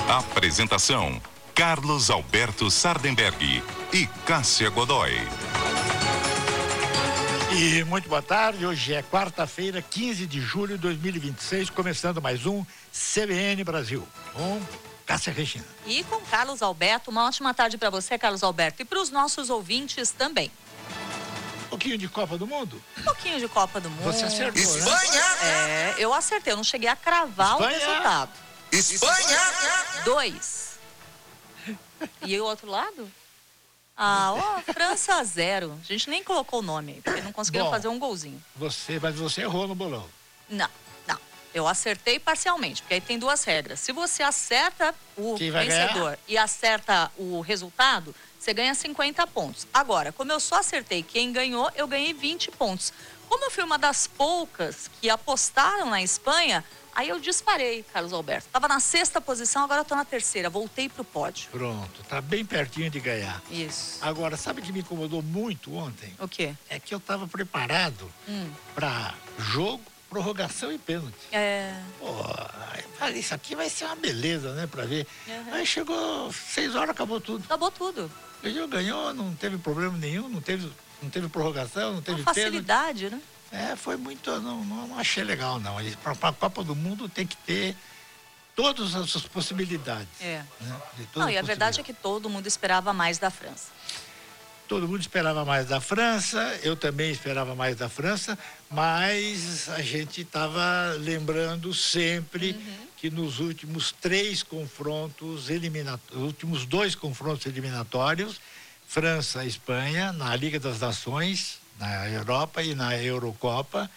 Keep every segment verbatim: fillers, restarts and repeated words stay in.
Apresentação: Carlos Alberto Sardenberg e Cássia Godoy. E muito boa tarde, hoje é quarta-feira, quinze de julho de dois mil e vinte e seis, começando mais um C B N Brasil, com Cássia Regina. E com Carlos Alberto, uma ótima tarde para você, Carlos Alberto, e para os nossos ouvintes também. Um pouquinho de Copa do Mundo? Um pouquinho de Copa do Mundo. Você acertou, Espanha! Né? É, eu acertei, eu não cheguei a cravar Espanha. o resultado. Espanha! Dois. E o outro lado? Ah, ó, França zero. A gente nem colocou o nome aí, porque não conseguiram Bom, fazer um golzinho. Você, mas você errou no bolão. Não, não. Eu acertei parcialmente, porque aí tem duas regras. Se você acerta o vencedor e acerta o resultado, você ganha cinquenta pontos. Agora, como eu só acertei quem ganhou, eu ganhei vinte pontos. Como eu fui uma das poucas que apostaram na Espanha, aí eu disparei, Carlos Alberto. Tava na sexta posição, agora eu tô na terceira. Voltei pro pódio. Pronto, tá bem pertinho de ganhar. Isso. Agora, sabe o que me incomodou muito ontem? O quê? É que eu tava preparado hum. para jogo, prorrogação e pênalti. É. Pô, falei, isso aqui vai ser uma beleza, né, pra ver. Uhum. Aí chegou seis horas, acabou tudo. Acabou tudo. Ganhou, ganhou, não teve problema nenhum, não teve, não teve prorrogação, não teve uma facilidade, pênalti. né? É, foi muito, não, não, não achei legal, não. Para a Copa do Mundo tem que ter todas as suas possibilidades. É. Né? Não, e a verdade é que todo mundo esperava mais da França. Todo mundo esperava mais da França, eu também esperava mais da França, mas a gente estava lembrando sempre uhum. que nos últimos três confrontos eliminatórios, últimos dois confrontos eliminatórios, França e Espanha, na Liga das Nações, na Europa e na Eurocopa,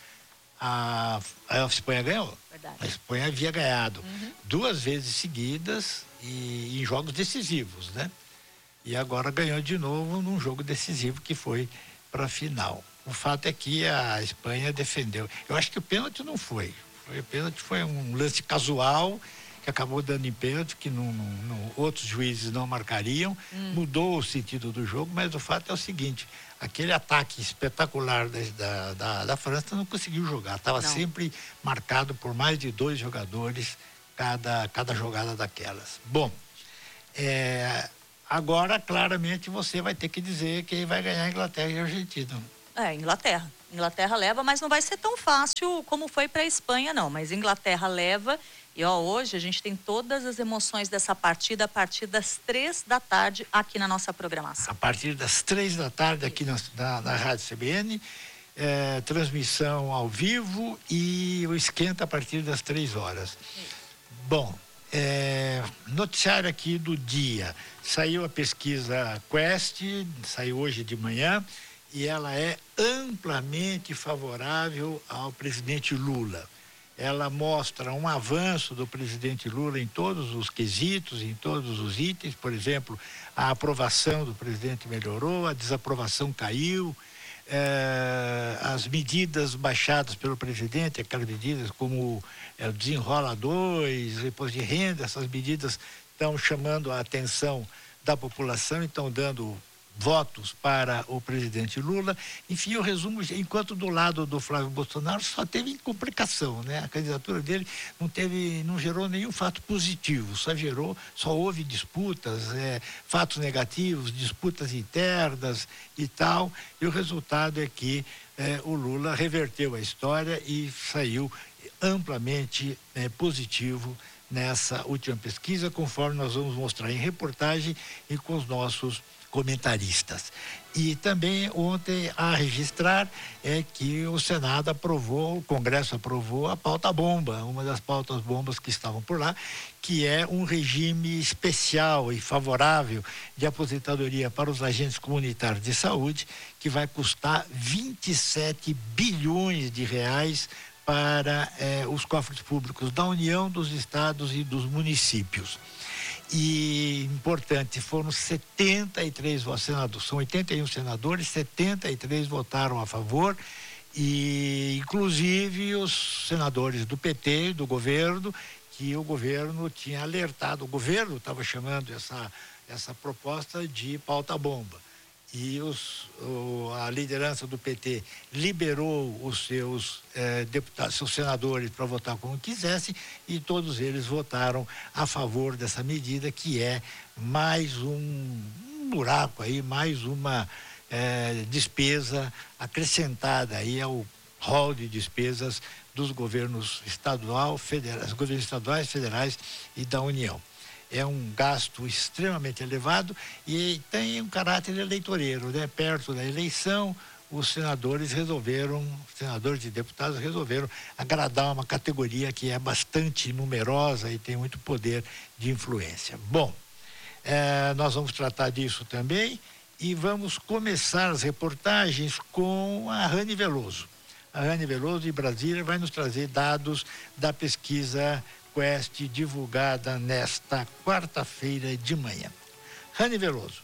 a, a Espanha ganhou. Verdade. A Espanha havia ganhado uhum. duas vezes seguidas e em jogos decisivos, né? E agora ganhou de novo num jogo decisivo que foi para a final. O fato é que a Espanha defendeu. Eu acho que o pênalti não foi. foi o pênalti foi um lance casual que acabou dando em pênalti, que não, não, não, outros juízes não marcariam. Hum. Mudou o sentido do jogo, mas o fato é o seguinte: aquele ataque espetacular da, da, da, da França não conseguiu jogar. Estava sempre marcado por mais de dois jogadores cada, cada jogada daquelas. Bom, é... agora, claramente, você vai ter que dizer quem vai ganhar a Inglaterra e a Argentina. É, Inglaterra. Inglaterra leva, mas não vai ser tão fácil como foi para a Espanha, não. Mas Inglaterra leva. E ó, hoje a gente tem todas as emoções dessa partida a partir das três da tarde aqui na nossa programação. A partir das três da tarde aqui na, na, na Rádio C B N, é, transmissão ao vivo e o esquenta a partir das três horas. Isso. Bom, É, noticiário aqui do dia. Saiu a pesquisa Quest, saiu hoje de manhã, e ela é amplamente favorável ao presidente Lula. Ela mostra um avanço do presidente Lula em todos os quesitos, em todos os itens. Por exemplo, a aprovação do presidente melhorou, a desaprovação caiu. É, as medidas baixadas pelo presidente, aquelas medidas como é, o Desenrola dois, imposto de renda, essas medidas estão chamando a atenção da população e estão dando votos para o presidente Lula. Enfim, eu resumo, enquanto do lado do Flávio Bolsonaro só teve complicação, né? A candidatura dele não teve, não gerou nenhum fato positivo, só gerou, só houve disputas, é, fatos negativos, disputas internas e tal, e o resultado é que é, o Lula reverteu a história e saiu amplamente é, positivo nessa última pesquisa, conforme nós vamos mostrar em reportagem e com os nossos comentaristas. E também ontem a registrar é que o Senado aprovou, o Congresso aprovou a pauta bomba, uma das pautas bombas que estavam por lá, que é um regime especial e favorável de aposentadoria para os agentes comunitários de saúde, que vai custar vinte e sete bilhões de reais para eh, os cofres públicos da União, dos estados e dos municípios. E, importante, foram setenta e três senadores, são oitenta e um senadores, setenta e três votaram a favor, e inclusive os senadores do P T, do governo, que o governo tinha alertado, o governo estava chamando essa, essa proposta de pauta-bomba. e os, o, a liderança do P T liberou os seus eh, deputados, seus senadores para votar como quisessem, e todos eles votaram a favor dessa medida, que é mais um, um buraco aí, mais uma eh, despesa acrescentada aí ao rol de despesas dos governos estadual, federais, governos estaduais, federais e da União. É um gasto extremamente elevado e tem um caráter eleitoreiro, né? Perto da eleição, os senadores resolveram, senadores e deputados resolveram agradar uma categoria que é bastante numerosa e tem muito poder de influência. Bom, eh, nós vamos tratar disso também e vamos começar as reportagens com a Rani Veloso. A Rani Veloso de Brasília vai nos trazer dados da pesquisa Quest, divulgada nesta quarta-feira de manhã. Rani Veloso.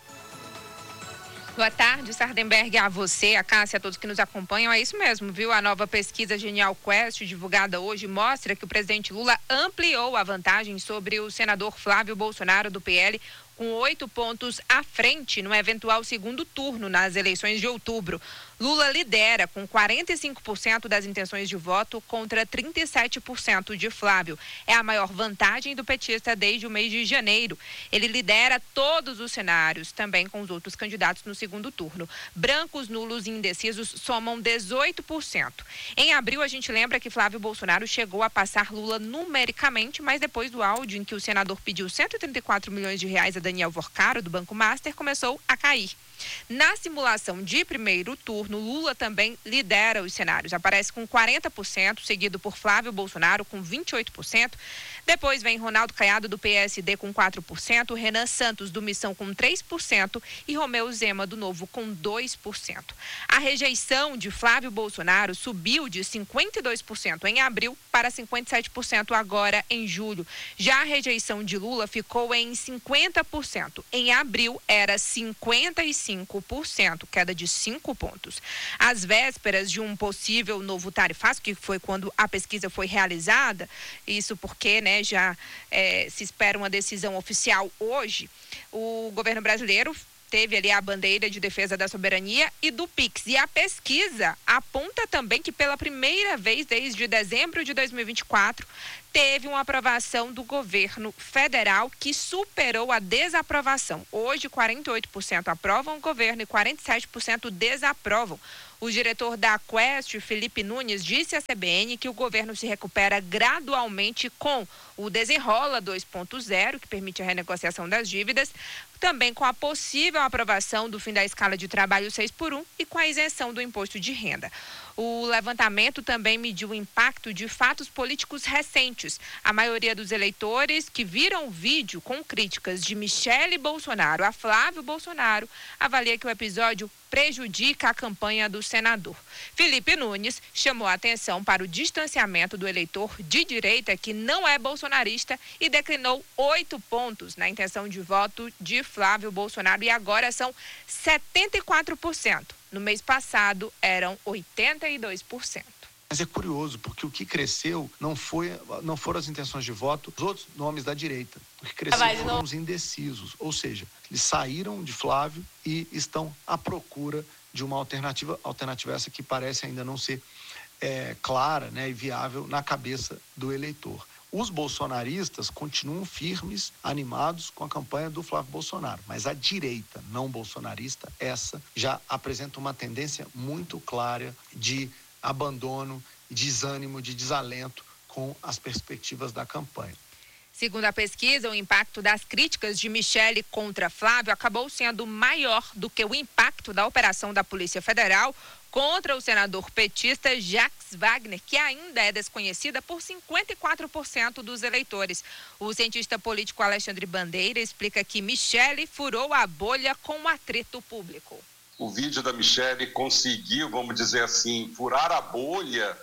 Boa tarde, Sardenberg, a você, a Cássia, a todos que nos acompanham. É isso mesmo, viu? A nova pesquisa Genial Quest, divulgada hoje, mostra que o presidente Lula ampliou a vantagem sobre o senador Flávio Bolsonaro, do P L, com oito pontos à frente no eventual segundo turno nas eleições de outubro. Lula lidera com quarenta e cinco por cento das intenções de voto contra trinta e sete por cento de Flávio. É a maior vantagem do petista desde o mês de janeiro. Ele lidera todos os cenários, também com os outros candidatos no segundo turno. Brancos, nulos e indecisos somam dezoito por cento. Em abril, a gente lembra que Flávio Bolsonaro chegou a passar Lula numericamente, mas depois do áudio em que o senador pediu cento e trinta e quatro milhões de reais a Daniel Vorcaro, do Banco Master, começou a cair. Na simulação de primeiro turno, Lula também lidera os cenários. Aparece com quarenta por cento, seguido por Flávio Bolsonaro com vinte e oito por cento. Depois vem Ronaldo Caiado, do P S D, com quatro por cento, Renan Santos, do Missão, com três por cento e Romeu Zema, do Novo, com dois por cento. A rejeição de Flávio Bolsonaro subiu de cinquenta e dois por cento em abril para cinquenta e sete por cento agora em julho. Já a rejeição de Lula ficou em cinquenta por cento. Em abril era cinquenta e cinco por cento, queda de cinco pontos. Às vésperas de um possível novo tarifaço, que foi quando a pesquisa foi realizada, isso porque, né, já é, se espera uma decisão oficial hoje, o governo brasileiro teve ali a bandeira de defesa da soberania e do Pix. E a pesquisa aponta também que pela primeira vez desde dezembro de dois mil e vinte e quatro, teve uma aprovação do governo federal que superou a desaprovação. Hoje, quarenta e oito por cento aprovam o governo e quarenta e sete por cento desaprovam. O diretor da Quest, Felipe Nunes, disse à C B N que o governo se recupera gradualmente com o Desenrola dois ponto zero, que permite a renegociação das dívidas, também com a possível aprovação do fim da escala de trabalho seis por um e com a isenção do imposto de renda. O levantamento também mediu o impacto de fatos políticos recentes. A maioria dos eleitores que viram o vídeo com críticas de Michele Bolsonaro a Flávio Bolsonaro avalia que o episódio prejudica a campanha do senador. Felipe Nunes chamou a atenção para o distanciamento do eleitor de direita que não é bolsonarista e declinou oito pontos na intenção de voto de Flávio Bolsonaro e agora são setenta e quatro por cento. No mês passado eram oitenta e dois por cento. Mas é curioso, porque o que cresceu não, foi, não foram as intenções de voto dos outros nomes da direita. O que cresceu ah, foram não... os indecisos. Ou seja, eles saíram de Flávio e estão à procura de uma alternativa. Alternativa essa que parece ainda não ser é, clara, né, e viável na cabeça do eleitor. Os bolsonaristas continuam firmes, animados com a campanha do Flávio Bolsonaro, mas a direita não bolsonarista, essa já apresenta uma tendência muito clara de abandono, desânimo, de desalento com as perspectivas da campanha. Segundo a pesquisa, o impacto das críticas de Michele contra Flávio acabou sendo maior do que o impacto da operação da Polícia Federal contra o senador petista Jacques Wagner, que ainda é desconhecida por cinquenta e quatro por cento dos eleitores. O cientista político Alexandre Bandeira explica que Michele furou a bolha com o atrito público. O vídeo da Michele conseguiu, vamos dizer assim, furar a bolha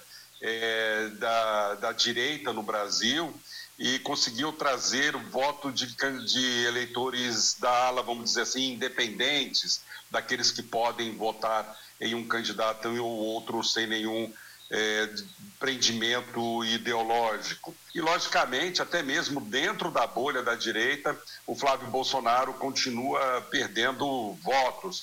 é, da, da direita no Brasil e conseguiu trazer o voto de, de eleitores da ala, vamos dizer assim, independentes, daqueles que podem votar em um candidato e o outro sem nenhum é, de prendimento ideológico. E, logicamente, até mesmo dentro da bolha da direita, o Flávio Bolsonaro continua perdendo votos.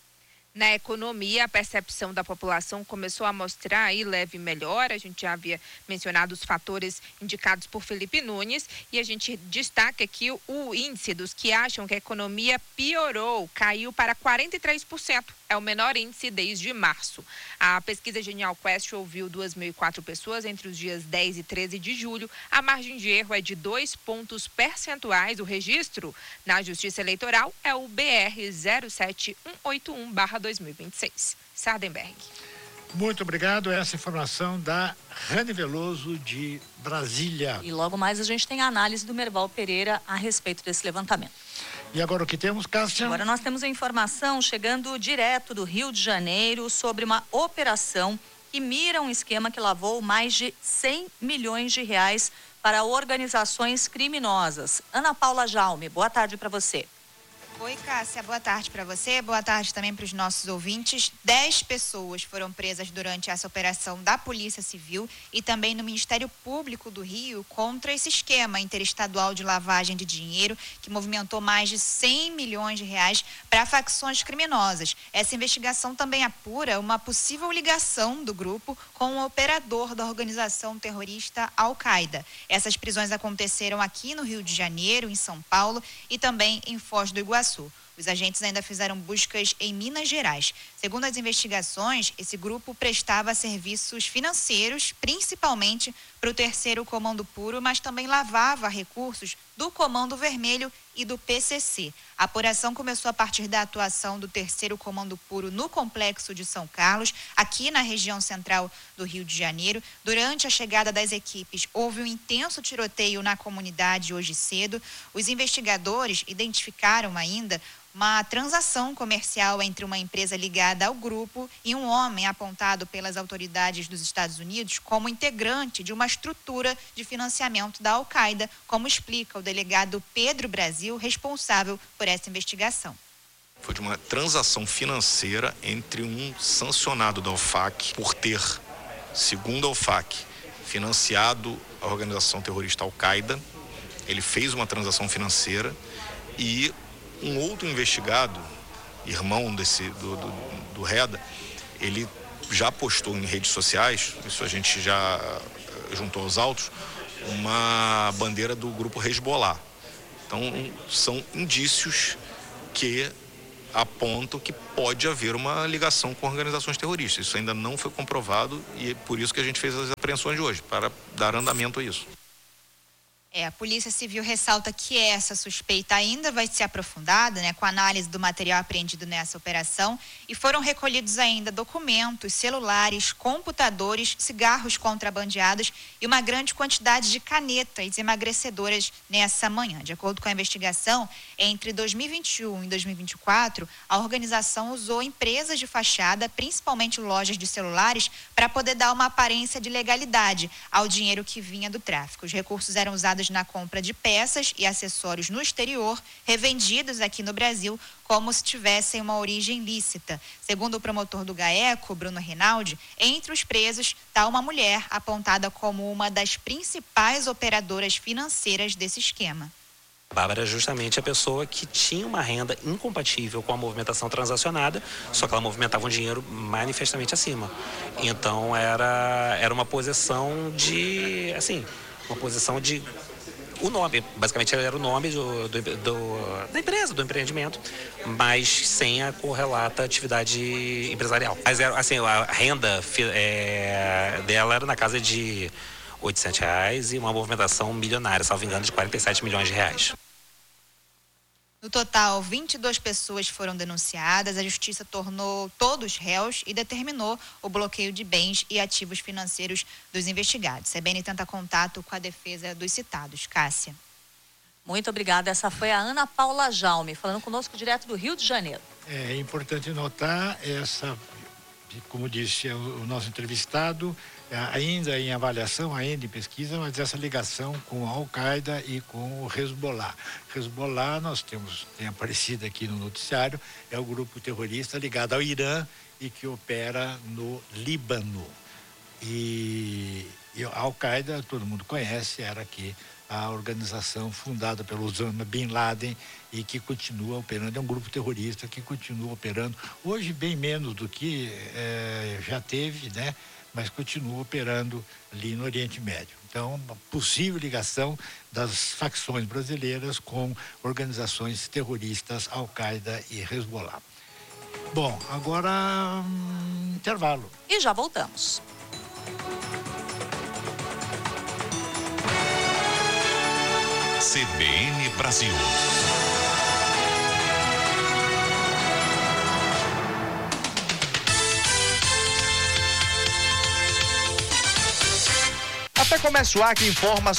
Na economia, a percepção da população começou a mostrar aí leve melhora. A gente já havia mencionado os fatores indicados por Felipe Nunes e a gente destaca aqui o, o índice dos que acham que a economia piorou, caiu para quarenta e três por cento. É o menor índice desde março. A pesquisa Genial Quest ouviu duas mil e quatro pessoas entre os dias dez e treze de julho. A margem de erro é de dois pontos percentuais. O registro na Justiça Eleitoral é o B R zero sete um oito um barra dois mil e vinte e seis. Sardenberg. Muito obrigado. Essa informação da Rani Veloso de Brasília. E logo mais a gente tem a análise do Merval Pereira a respeito desse levantamento. E agora o que temos, Cássia? Agora nós temos a informação chegando direto do Rio de Janeiro sobre uma operação que mira um esquema que lavou mais de cem milhões de reais para organizações criminosas. Ana Paula Jaume, boa tarde para você. Oi, Cássia, boa tarde para você, boa tarde também para os nossos ouvintes. Dez pessoas foram presas durante essa operação da Polícia Civil e também no Ministério Público do Rio contra esse esquema interestadual de lavagem de dinheiro que movimentou mais de cem milhões de reais para facções criminosas. Essa investigação também apura uma possível ligação do grupo com o operador da organização terrorista Al-Qaeda. Essas prisões aconteceram aqui no Rio de Janeiro, em São Paulo e também em Foz do Iguaçu. Os agentes ainda fizeram buscas em Minas Gerais. Segundo as investigações, esse grupo prestava serviços financeiros, principalmente para o Terceiro Comando Puro, mas também lavava recursos do Comando Vermelho e do P C C. A apuração começou a partir da atuação do Terceiro Comando Puro no Complexo de São Carlos, aqui na região central do Rio de Janeiro. Durante a chegada das equipes, houve um intenso tiroteio na comunidade hoje cedo. Os investigadores identificaram ainda uma transação comercial entre uma empresa ligada ao grupo e um homem apontado pelas autoridades dos Estados Unidos como integrante de uma estrutura de financiamento da Al-Qaeda, como explica o delegado Pedro Brasil, responsável por essa investigação. Foi de uma transação financeira entre um sancionado da O F A C por ter, segundo a O F A C, financiado a organização terrorista Al-Qaeda. Ele fez uma transação financeira e um outro investigado, irmão desse, do, do, do Reda, ele já postou em redes sociais, isso a gente já juntou aos autos, uma bandeira do grupo Hezbollah. Então, são indícios que apontam que pode haver uma ligação com organizações terroristas. Isso ainda não foi comprovado e é por isso que a gente fez as apreensões de hoje, para dar andamento a isso. É, a Polícia Civil ressalta que essa suspeita ainda vai ser aprofundada, né, com a análise do material apreendido nessa operação, e foram recolhidos ainda documentos, celulares, computadores, cigarros contrabandeados e uma grande quantidade de canetas emagrecedoras nessa manhã. De acordo com a investigação, entre dois mil e vinte e um e dois mil e vinte e quatro, a organização usou empresas de fachada, principalmente lojas de celulares, para poder dar uma aparência de legalidade ao dinheiro que vinha do tráfico. Os recursos eram usados na compra de peças e acessórios no exterior, revendidos aqui no Brasil, como se tivessem uma origem lícita. Segundo o promotor do GAECO, Bruno Rinaldi, entre os presos está uma mulher apontada como uma das principais operadoras financeiras desse esquema. A Bárbara é justamente a pessoa que tinha uma renda incompatível com a movimentação transacionada, só que ela movimentava um dinheiro manifestamente acima. Então era, era uma posição de, assim, uma posição de... O nome, basicamente era o nome do, do, do, da empresa, do empreendimento, mas sem a correlata atividade empresarial. Mas era, assim, a renda é, dela era na casa de oitocentos reais e uma movimentação milionária, salvo engano, de quarenta e sete milhões de reais. No total, vinte e duas pessoas foram denunciadas. A justiça tornou todos réus e determinou o bloqueio de bens e ativos financeiros dos investigados. A C B N tenta contato com a defesa dos citados. Cássia. Muito obrigada. Essa foi a Ana Paula Jaume, falando conosco direto do Rio de Janeiro. É importante notar essa, como disse o nosso entrevistado, ainda em avaliação, ainda em pesquisa, mas essa ligação com a Al-Qaeda e com o Hezbollah. Hezbollah, nós temos, tem aparecido aqui no noticiário, é o grupo terrorista ligado ao Irã e que opera no Líbano. E, e a Al-Qaeda, todo mundo conhece, era aqui a organização fundada pelo Osama Bin Laden e que continua operando, é um grupo terrorista que continua operando, hoje bem menos do que é, já teve, né? Mas continua operando ali no Oriente Médio. Então, uma possível ligação das facções brasileiras com organizações terroristas Al-Qaeda e Hezbollah. Bom, agora hum, intervalo. E já voltamos. C B N Brasil. A Fecomércio Acre informa